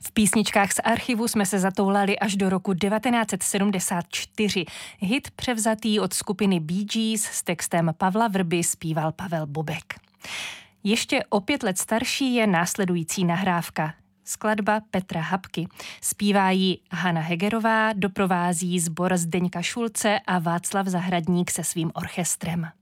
V písničkách z archivu jsme se zatoulali až do roku 1974. Hit převzatý od skupiny Bee Gees s textem Pavla Vrby zpíval Pavel Bobek. Ještě o 5 let starší je následující nahrávka. Skladba Petra Hapky. Zpívá ji Hana Hegerová, doprovází sbor Zdeňka Šulce a Václav Zahradník se svým orchestrem.